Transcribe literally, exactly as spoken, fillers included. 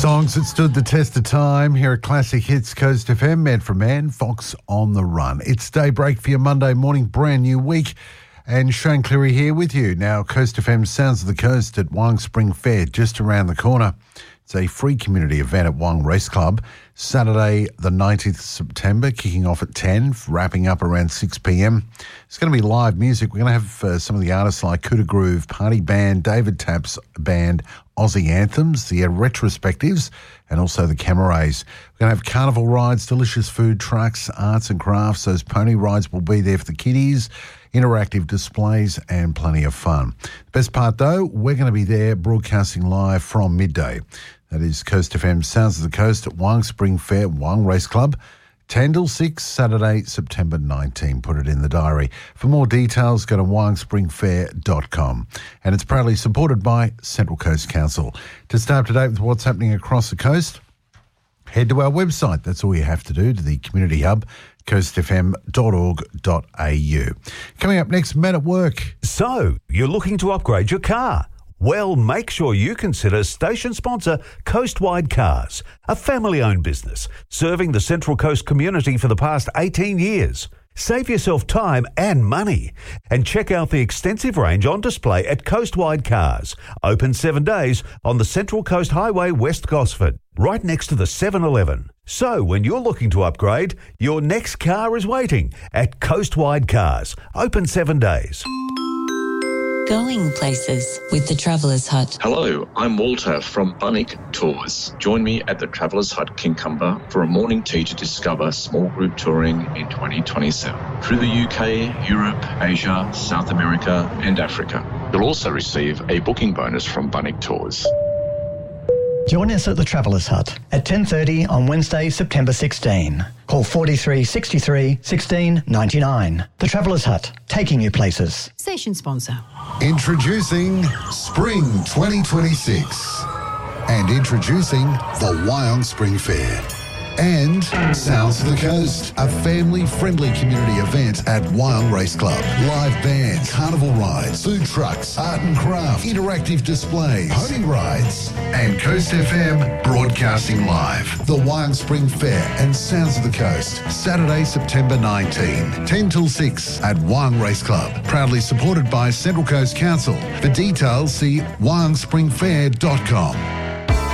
Songs that stood the test of time here at Classic Hits Coast F M, man for man, Fox on the run. It's daybreak for your Monday morning, brand new week, and Shane Cleary here with you. Now, Coast F M Sounds of the Coast at Wyong Spring Fair, just around the corner. It's a free community event at Wyong Race Club, Saturday the nineteenth of September, kicking off at ten, wrapping up around six p.m. It's going to be live music. We're going to have uh, some of the artists like Kuda Groove, Party Band, David Tapp's band, Aussie Anthems, the uh, Retrospectives, and also the Camarays. We're going to have carnival rides, delicious food trucks, arts and crafts. Those pony rides will be there for the kiddies, interactive displays and plenty of fun. The best part, though, we're going to be there broadcasting live from midday. That is Coast F M Sounds of the Coast at Wyong Spring Fair, Wyong Race Club, ten till six, Saturday, September nineteenth. Put it in the diary. For more details, go to wyong spring fair dot com. And it's proudly supported by Central Coast Council. To stay up to date with what's happening across the coast, head to our website. That's all you have to do, to the Community Hub, coast f m dot org dot a u. Coming up next, Men at Work. So, you're looking to upgrade your car? Well, make sure you consider station sponsor Coastwide Cars, a family-owned business serving the Central Coast community for the past eighteen years. Save yourself time and money and check out the extensive range on display at Coastwide Cars, open seven days on the Central Coast Highway, West Gosford, right next to the seven eleven. So when you're looking to upgrade, your next car is waiting at Coastwide Cars, open seven days. Going places with the Traveller's Hut. Hello, I'm Walter from Bunnick Tours. Join me at the Traveller's Hut Kincumber for a morning tea to discover small group touring in twenty twenty-seven. Through the U K, Europe, Asia, South America and Africa. You'll also receive a booking bonus from Bunnick Tours. Join us at the Traveller's Hut at ten thirty on Wednesday, September sixteenth. Call forty-three sixty-three sixteen ninety-nine. The Traveller's Hut, taking you places. Station sponsor. Introducing Spring twenty twenty-six and introducing the Wyong Spring Fair. And Sounds of the Coast, a family-friendly community event at Wyong Race Club. Live bands, carnival rides, food trucks, art and craft, interactive displays, pony rides, and Coast F M broadcasting live. The Wyong Spring Fair and Sounds of the Coast, Saturday, September nineteenth, ten till six at Wyong Race Club. Proudly supported by Central Coast Council. For details, see wyong spring fair dot com.